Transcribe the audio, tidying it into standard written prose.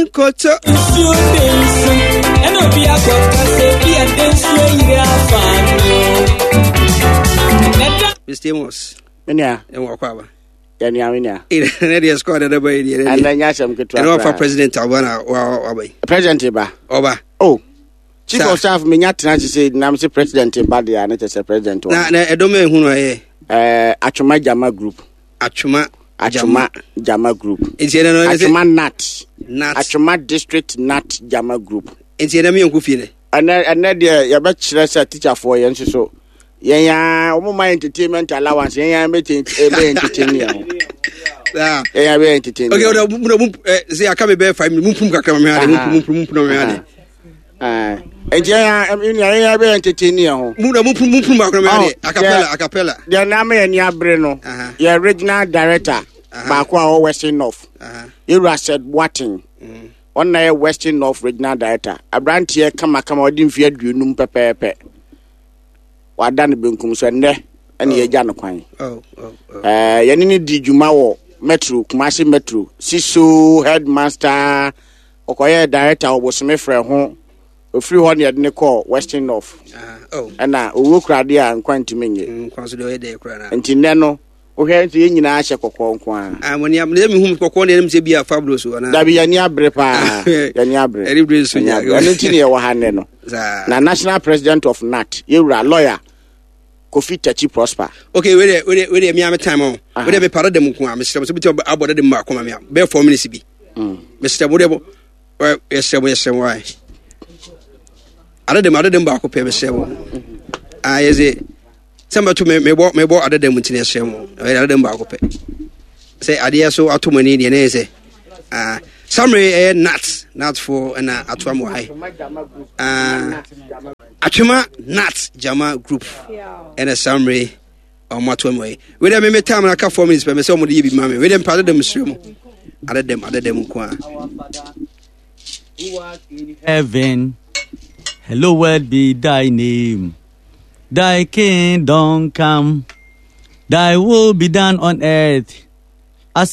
Koto. Mr. Amos. Menya. And walk over. Yanya. It squad at the way. And then Yasham could try. And for President Tabana or President Iba. Oba. Oh. Chief of Staff Minyat said, Namsi President Ibadia, and it's a president. I don't know who I Achuma Jama Group. Achuma Jama Group. It's Achuma Nat. Achuma District Nat Jama Group. It's a name of File. And then your bachelor's teacher for you, so. Yeah, my entertainment allowance. Yeah, I'm entertaining. Yeah, entertaining. Okay, say I come back 5 minutes. And yeah, I'm entertaining. Acapella. Your name and your Breno. Your regional director, Bakwa Western North. You said Watting. On a Western North regional director. A brand here come or didn't fear you num pepe. Wadane benkum so nne ene ye gya no kwan ye ne di djuma wo metro Kumasi metro siso headmaster okoye director obosome frɛ ho ofiri ho ne ne call Western North na owo krade a nkwanti menye nkwanso de oyede kra na enti nne no wo hwe nti ye nyina ahye kokko nkwa amoni am ne hum kokko ne nem se bia fabulous na da bi yani abre pa yani abre eribre so nya ene enti ne ye wa ha ne no na national president of NAT yewura lawyer Kofi Tachi Prosper. Okay, wait, me am time on. Where me parade dem ko am, Mr. So bit abode dem ma koma me. Be 4 minutes bi. Mr. Bodebo. Yes, why? Ade dem ba ko pe be sebo. Yes e. Samba to me bo ade dem ntine sebo. Ade dem ba ko pe. Say ade so atomani de na say. Summary not for na atwam why. Achuma Nat Jama Group and a summary on what way. We don't make time like 4 minutes, but some of the mammy. We don't part of them stream. Other them. Heaven, hallowed be thy name. Thy kingdom come, thy will be done on earth